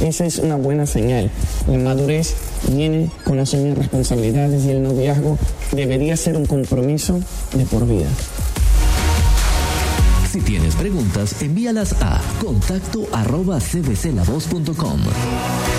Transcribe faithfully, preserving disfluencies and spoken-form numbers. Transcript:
Esa es una buena señal. La madurez viene con asumir responsabilidades y el noviazgo debería ser un compromiso de por vida. Si tienes preguntas, envíalas a contacto arroba c b c la voz punto com.